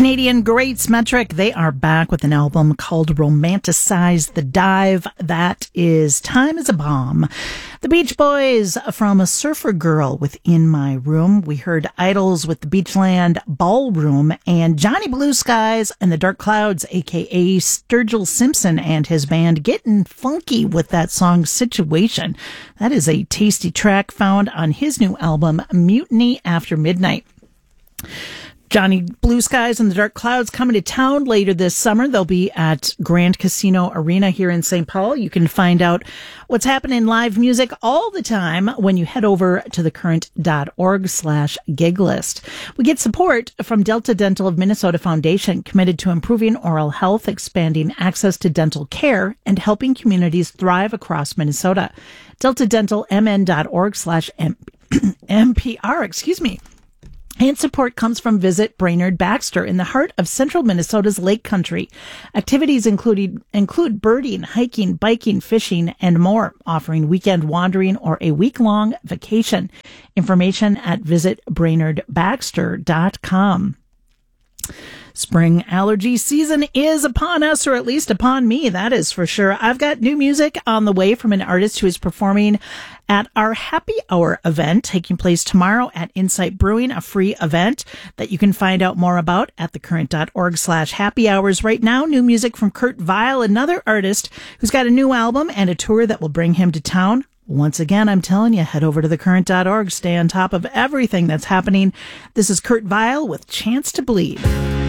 Canadian greats Metric, they are back with an album called Romanticize the Dive. That is Time is a Bomb. The Beach Boys from A Surfer Girl with In My Room. We heard Idols with the Beachland Ballroom, and Johnny Blue Skies and the Dark Clouds, aka Sturgill Simpson and his band, getting funky with that song Situation. That is a tasty track found on his new album Mutiny After Midnight. Johnny Blue Skies and the Dark Clouds coming to town later this summer. They'll be at Grand Casino Arena here in St. Paul. You can find out what's happening in live music all the time when you head over to thecurrent.org/gig list. We get support from Delta Dental of Minnesota Foundation, committed to improving oral health, expanding access to dental care, and helping communities thrive across Minnesota. DeltaDentalMN.org/MPR, And support comes from Visit Brainerd Baxter in the heart of central Minnesota's Lake Country. Activities include birding, hiking, biking, fishing, and more, offering weekend wandering or a week-long vacation. Information at visitbrainerdbaxter.com. Spring allergy season is upon us, or at least upon me, that is for sure. I've got new music on the way from an artist who is performing at our Happy Hour event taking place tomorrow at Insight Brewing, a free event that you can find out more about at thecurrent.org/happy hours. Right now, new music from Kurt Vile, another artist who's got a new album and a tour that will bring him to town. Once again, I'm telling you, head over to thecurrent.org. Stay on top of everything that's happening. This is Kurt Vile with Chance to Bleed.